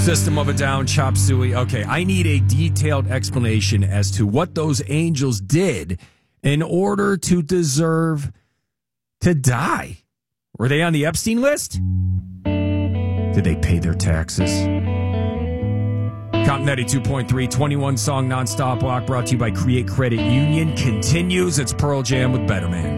System of a Down, Chop Suey. Okay, I need a detailed explanation as to what those angels did in order to deserve to die. Were they on the Epstein list? Did they pay their taxes? Comp 92.3, 21 song nonstop block brought to you by Create Credit Union continues. It's Pearl Jam with Better Man.